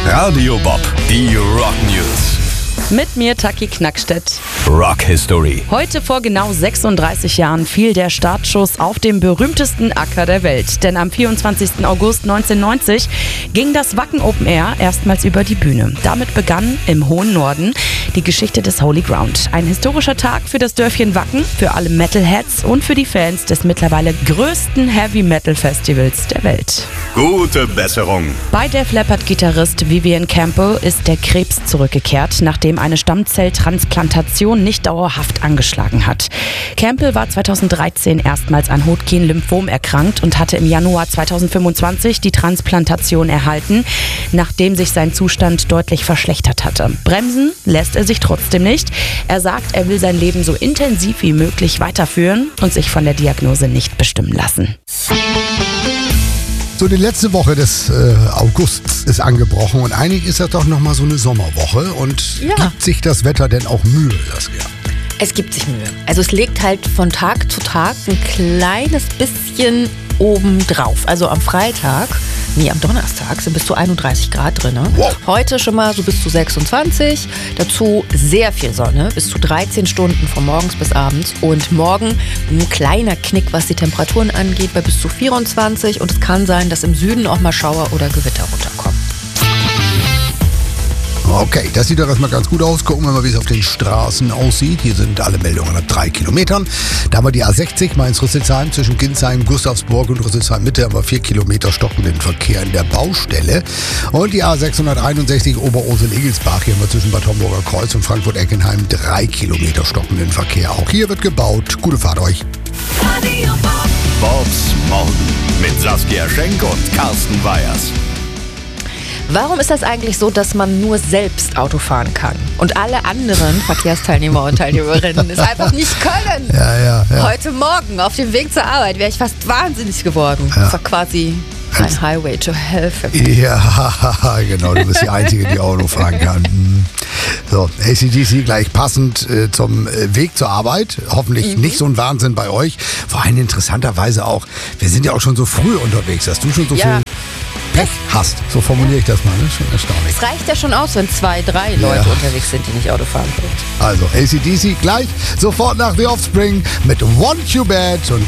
Radio Bob, die Rock News. Mit mir Taki Knackstedt. Rock History. Heute vor genau 36 Jahren fiel der Startschuss auf dem berühmtesten Acker der Welt. Denn am 24. August 1990 ging das Wacken Open Air erstmals über die Bühne. Damit begann im hohen Norden die Geschichte des Holy Ground. Ein historischer Tag für das Dörfchen Wacken, für alle Metalheads und für die Fans des mittlerweile größten Heavy-Metal-Festivals der Welt. Gute Besserung. Bei Def Leppard-Gitarrist Vivian Campbell ist der Krebs zurückgekehrt, nachdem eine Stammzelltransplantation nicht dauerhaft angeschlagen hat. Campbell war 2013 erstmals an Hodgkin-Lymphom erkrankt und hatte im Januar 2025 die Transplantation erhalten, nachdem sich sein Zustand deutlich verschlechtert hatte. Bremsen lässt er sich trotzdem nicht. Er sagt, er will sein Leben so intensiv wie möglich weiterführen und sich von der Diagnose nicht bestimmen lassen. So, die letzte Woche des Augusts ist angebrochen und eigentlich ist das doch nochmal so eine Sommerwoche. Und gibt sich das Wetter denn auch Mühe, Saskia? Es gibt sich Mühe. Also es legt halt von Tag zu Tag ein kleines bisschen oben drauf. Also am Donnerstag sind bis zu 31 Grad drin. Wow. Heute schon mal so bis zu 26. Dazu sehr viel Sonne, bis zu 13 Stunden von morgens bis abends. Und morgen ein kleiner Knick, was die Temperaturen angeht, bei bis zu 24. Und es kann sein, dass im Süden auch mal Schauer oder Gewitter runterkommen. Okay, das sieht doch erstmal ganz gut aus. Gucken wir mal, wie es auf den Straßen aussieht. Hier sind alle Meldungen ab 3 Kilometern. Da haben wir die A60 Mainz-Rüsselsheim zwischen Ginsheim, Gustavsburg und Rüsselsheim-Mitte. Haben wir 4 Kilometer stockenden Verkehr in der Baustelle. Und die A661 Oberursel-Egelsbach. Hier haben wir zwischen Bad Homburger Kreuz und Frankfurt-Eckenheim 3 Kilometer stockenden Verkehr. Auch hier wird gebaut. Gute Fahrt euch. Radio Bob. Bobs Morgen mit Saskia Schenk und Carsten Weyers. Warum ist das eigentlich so, dass man nur selbst Auto fahren kann und alle anderen Verkehrsteilnehmer und Teilnehmerinnen es einfach nicht können? Ja. Heute Morgen auf dem Weg zur Arbeit wäre ich fast wahnsinnig geworden. Das war quasi ein Highway to Hell für mich. Ja, genau, du bist die Einzige, die Auto fahren kann. So, AC/DC gleich passend zum Weg zur Arbeit. Hoffentlich nicht so ein Wahnsinn bei euch. Vor allem interessanterweise auch, wir sind ja auch schon so früh unterwegs, dass du schon so viel Pech hast. So formuliere ich das mal, ne? Schon erstaunlich. Es reicht ja schon aus, wenn 2, 3 Leute unterwegs sind, die nicht Auto fahren können. Also AC/DC gleich sofort nach The Offspring mit Want You Bad und